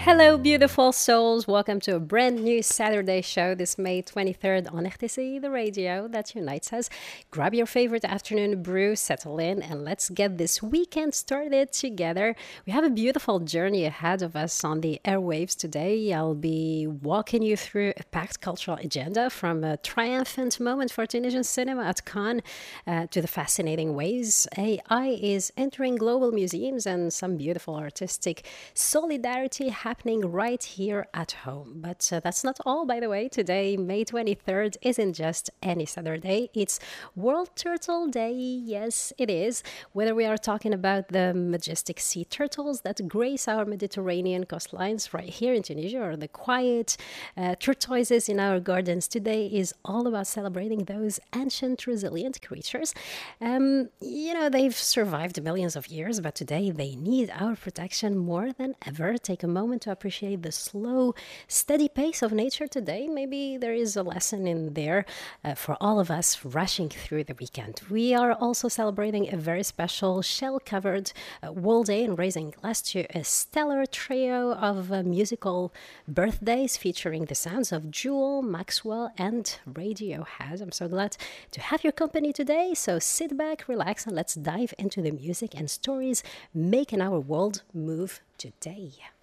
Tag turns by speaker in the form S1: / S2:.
S1: Hello, beautiful souls. Welcome to a brand new Saturday show this May 23rd on RTC, the radio that unites us. Grab your favorite afternoon brew, settle in, and let's get this weekend started together. We have a beautiful journey ahead of us on the airwaves today. I'll be walking you through a packed cultural agenda from a triumphant moment for Tunisian cinema at Cannes to the fascinating ways AI is entering global museums and some beautiful artistic solidarity happening right here at home. But that's not all, by the way. Today, May 23rd, isn't just any Saturday. It's World Turtle Day. Yes, it is. Whether we are talking about the majestic sea turtles that grace our Mediterranean coastlines right here in Tunisia or the quiet tortoises in our gardens, today is all about celebrating those ancient, resilient creatures. They've survived millions of years, but today they need our protection more than ever. Take a moment to appreciate the slow, steady pace of nature today. Maybe there is a lesson in there for all of us rushing through the weekend. We are also celebrating a very special shell-covered World Day and raising glass to a stellar trio of musical birthdays featuring the sounds of Jewel, Maxwell, and Radiohead. I'm so glad to have your company today. So sit back, relax, and let's dive into the music and stories making our world move today.